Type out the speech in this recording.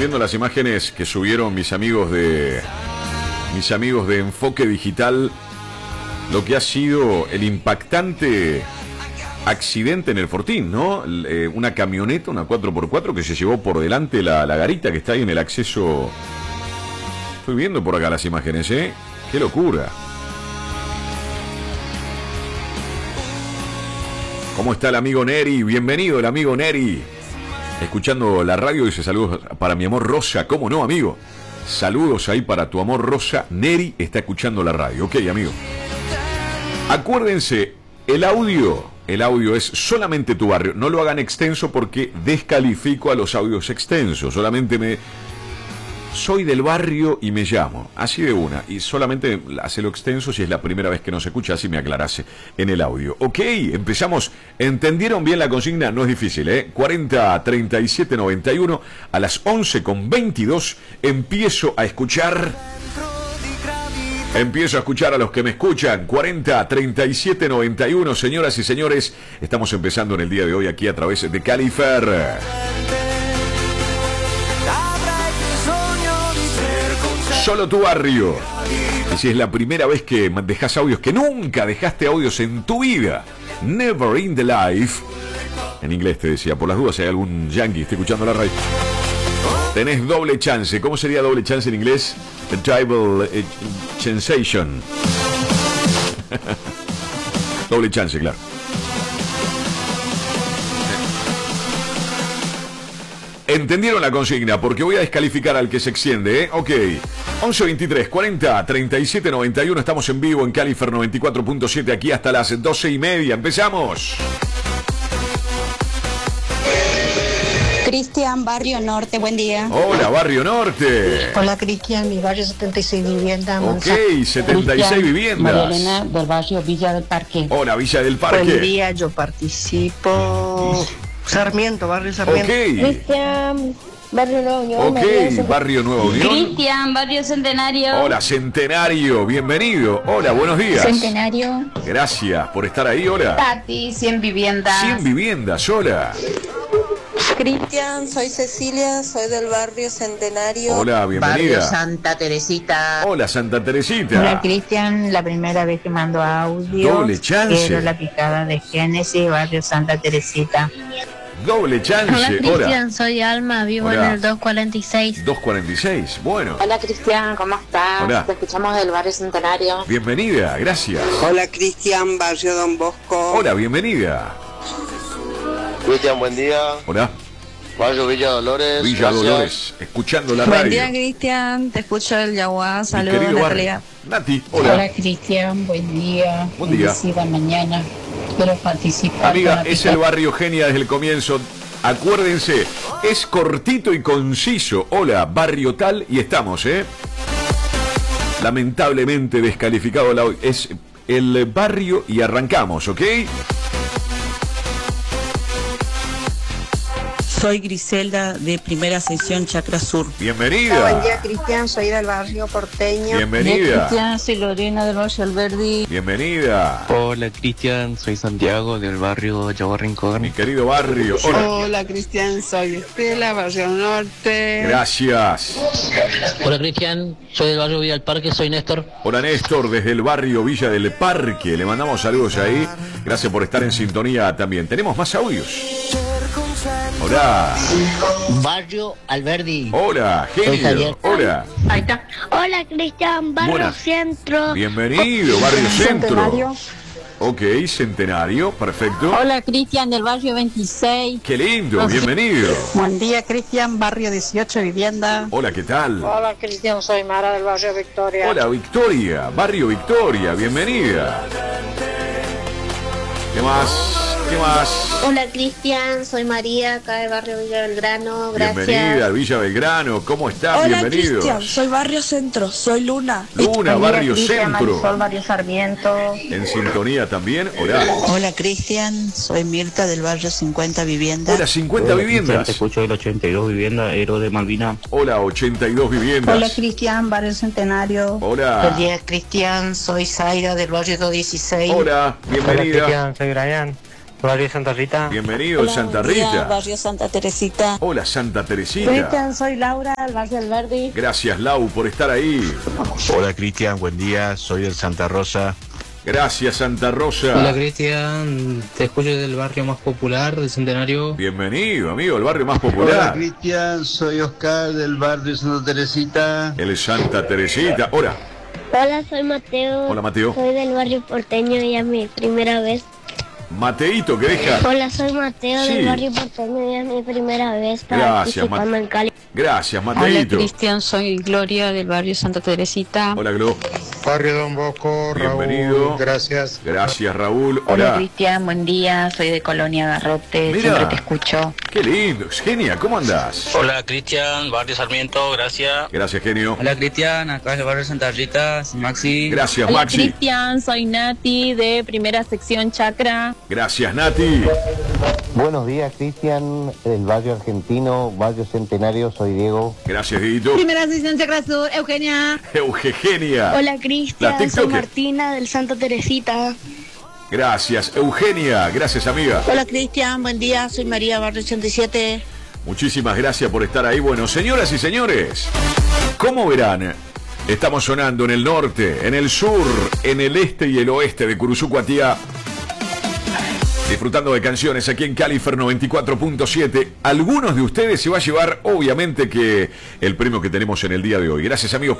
viendo las imágenes que subieron mis amigos de Enfoque Digital, lo que ha sido el impactante accidente en el Fortín, ¿no? Una camioneta, una 4x4 que se llevó por delante la garita que está ahí en el acceso. Estoy viendo por acá las imágenes, ¿eh? ¡Qué locura! ¿Cómo está el amigo Neri? Bienvenido el amigo Neri. Escuchando la radio, dice saludos para mi amor Rosa. ¿Cómo no, amigo? Saludos ahí para tu amor Rosa. Neri está escuchando la radio. Ok, amigo. Acuérdense, el audio es solamente tu barrio. No lo hagan extenso porque descalifico a los audios extensos. Solamente soy del barrio y me llamo. Así de una. Y solamente hacelo extenso si es la primera vez que nos escucha. Así me aclarase en el audio. Ok, empezamos. ¿Entendieron bien la consigna? No es difícil, ¿eh? 40 37 91. A las 11:22 empiezo a escuchar a los que me escuchan. 40 37 91. Señoras y señores, estamos empezando en el día de hoy aquí a través de Califer. Solo tu barrio. Y si es la primera vez que dejas audios, que nunca dejaste audios en tu vida, never in the life, en inglés te decía, por las dudas, si hay algún yankee esté escuchando la radio, tenés doble chance. ¿Cómo sería doble chance en inglés? A double sensation. Doble chance, claro. ¿Entendieron la consigna? Porque voy a descalificar al que se extiende, ¿eh? Ok. 11:23, 40 37 91. Estamos en vivo en Califer 94.7 aquí hasta las 12:30. ¡Empezamos! Cristian, Barrio Norte, buen día. Hola, Barrio Norte. Hola, Cristian, mi barrio 76 viviendas. Ok, 76 Cristian, viviendas. María Elena, del barrio Villa del Parque. Hola, Villa del Parque. Buen día, yo participo. Sarmiento, barrio Sarmiento. Ok. Cristian, Barrio Nueva Unión. Ok, Barrio Nueva Unión. Cristian, Barrio Centenario. Hola, Centenario, bienvenido. Hola, buenos días. Centenario. Gracias por estar ahí, hola. Tati, 100 viviendas. 100 viviendas, hola. Cristian, soy Cecilia, soy del barrio Centenario. Hola, bienvenida. Barrio Santa Teresita. Hola, Santa Teresita. Hola, Cristian, la primera vez que mando audio. Doble chance. Quiero la picada de Génesis, barrio Santa Teresita. Doble chance. Hola, Cristian, soy Alma, vivo Hola. en el 246. 246, bueno. Hola Cristian, ¿cómo estás? Hola. Te escuchamos del barrio Centenario. Bienvenida, gracias. Hola Cristian, barrio Don Bosco. Hola, bienvenida. Cristian, buen día. Hola, Barrio Villa Dolores. Villa gracias. Dolores, escuchando la Buen radio. día Cristian, te escucho del Yaguá, Mi saludos querido Natalia. Nati, hola. Hola, Cristian, buen día. Buen día. Bendecida mañana. Quiero participar. Amiga, con la es picada. el barrio Genia desde el comienzo. Acuérdense, es cortito y conciso. Hola, barrio tal, y estamos, ¿eh? Lamentablemente descalificado es el barrio y arrancamos, ¿ok? Soy Griselda de Primera Sección Chacra Sur. Bienvenida. Buen día Cristian, soy del barrio porteño. Bienvenida. Cristian, soy Lorena del barrio Alberdi. Bienvenida. Hola Cristian, soy Santiago del barrio Yaguá Rincón. Mi querido barrio. Hola. Hola Cristian, soy Estela, barrio Norte. Gracias. Hola Cristian, soy del barrio Villa del Parque, soy Néstor. Hola Néstor, desde el barrio Villa del Parque. Le mandamos saludos ahí. Gracias por estar en sintonía también. Tenemos más audios. Hola. Barrio Alberdi. Hola, Soy genio. Javier. Hola. Ahí está. Hola, Cristian, Barrio Buenas. Centro. Bienvenido, barrio centro. Centenario. Ok, Centenario, perfecto. Hola, Cristian, del barrio 26. Qué lindo, bienvenido. Buen día, Cristian, barrio 18, vivienda. Hola, ¿qué tal? Hola Cristian, soy Mara del barrio Victoria. Hola, Victoria, barrio Victoria, bienvenida. ¿Qué más? ¿Qué más? Hola, Cristian, soy María, acá del barrio Villa Belgrano. Gracias. Bienvenida, Villa Belgrano, ¿cómo estás? Hola Bienvenidos. Cristian, soy barrio Centro, soy Luna. Luna, barrio Cristian, centro. Marisol, barrio Sarmiento. En sintonía también, hola. Hola, Cristian, soy Mirta del barrio 50 Viviendas. Hola, 50 viviendas. Te escucho del 82 vivienda, héroe de Malvina. Hola, 82 viviendas. Hola, Cristian, barrio Centenario. Buen Hola. día, Cristian, soy Zaira del barrio 216. Hola, bienvenida. soy Brian Barrio Santa Rita. Bienvenido, Hola, Santa buen día, Rita. barrio Santa Teresita. Hola, Santa Teresita. Cristian, soy Laura del barrio del Verdi. Gracias, Lau, por estar ahí. Hola, Cristian, buen día. Soy del Santa Rosa. Gracias, Santa Rosa. Hola Cristian, te escucho del barrio más popular del Centenario. Bienvenido, amigo, el barrio más Hola, popular. Cristian, soy Oscar del barrio Santa Teresita. El Santa Teresita. Hola. Hola, soy Mateo. Hola, Mateo. Soy del barrio porteño y es mi primera vez. Mateito, que deja. Hola, soy Mateo Sí. del barrio porteño y es mi primera vez Gracias, participando en Cali. Gracias, Hola Mateito. Cristian, soy Gloria del barrio Santa Teresita. Hola, Glo. Barrio Don Bosco, Bienvenido. Raúl, gracias. Gracias, Raúl. Hola. Cristian, buen día. Soy de Colonia Garrote. Mira. Siempre te escucho. Qué lindo. Genia, ¿cómo andás? Hola Cristian, barrio Sarmiento, gracias. Gracias, genio. Hola Cristian, acá del barrio Santa Rita, soy Maxi. Gracias, Maxi. Cristian, soy Nati de primera sección Chacra. Gracias, Nati. Buenos días, Cristian, del barrio argentino, barrio Centenario, soy Diego. Gracias, Dieguito. Primera sección Chacra Sur, Eugenia. Eugenia. Hola, La Cristian, soy TikToker. Martina del Santa Teresita. Gracias, Eugenia. Gracias, amiga. Hola Cristian, buen día. Soy María, barrio 87. Muchísimas gracias por estar ahí. Bueno, señoras y señores, como verán, estamos sonando en el norte, en el sur, en el este y el oeste de Curuzucuatía. Disfrutando de canciones aquí en Califer 94.7. Algunos de ustedes se va a llevar, obviamente, que el premio que tenemos en el día de hoy. Gracias, amigos.